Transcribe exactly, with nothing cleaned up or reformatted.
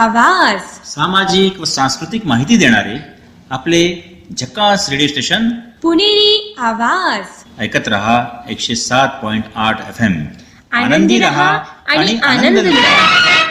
आवाज. सामाजिक व सांस्कृतिक माहिती देणारे आपले झकास रेडिओ स्टेशन पुणेरी आवाज. ऐकत रहा एकशे सात पॉइंट आठ एफ एम. आनंदी रहा आणि आनंद लुटा.